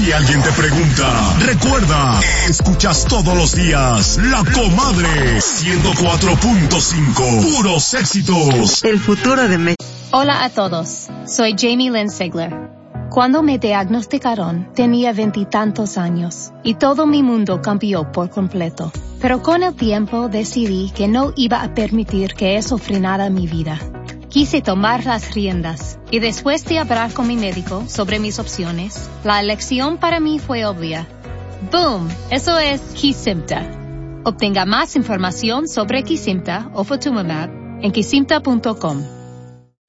Si alguien te pregunta, recuerda, escuchas todos los días La Comadre 104.5, puros éxitos. El futuro de México. Hola a todos, soy Jamie Lynn Sigler. Cuando me diagnosticaron, tenía 20 y tantos años, y todo mi mundo cambió por completo. Pero con el tiempo decidí que no iba a permitir que eso frenara mi vida. Quise tomar las riendas, y después de hablar con mi médico sobre mis opciones, la elección para mí fue obvia. ¡Boom! Eso es Kesimpta. Obtenga más información sobre Kesimpta o Ofatumumab en kesimpta.com.